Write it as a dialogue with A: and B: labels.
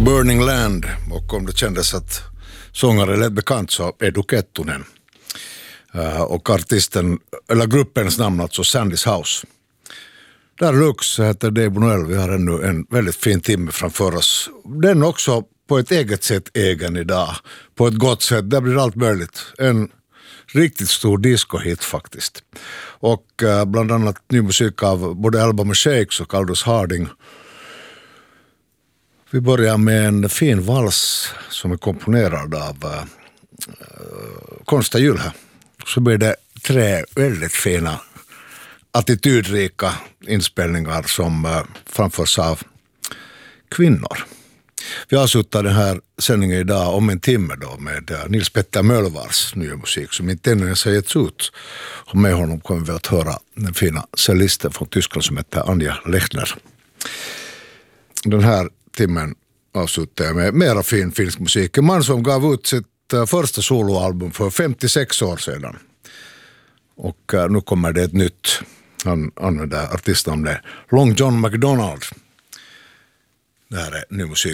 A: Burning Land, och om det kändes att sångaren lät bekant så Edu Kettunen. Och artisten, eller gruppens namn alltså Sandy's House. Där Lux heter Dave Noel, vi har ännu en väldigt fin timme framför oss. Den också på ett eget sätt egen idag, på ett gott sätt, där blir allt möjligt. En riktigt stor disco-hit faktiskt. Och bland annat ny musik av både Alabama Shakes och Aldous Harding. Vi börjar med en fin vals som är komponerad av Konsta Jylhä. Så blir det 3 väldigt fina attitydrika inspelningar som framförs av kvinnor. Vi har suttit den här sändningen idag om en timme då med Nils Petter Mölvars nya musik som inte ännu ens har getts ut. Och med honom kommer vi att höra den fina cellisten från Tyskland som heter Anja Lechner. Den här timmen avslutar jag med mera fin finsk musik. En man som gav ut sitt första soloalbum för 56 år sedan. Och nu kommer det ett nytt. Han använder artistnamnet Long John MacDonald. Det här är ny musik.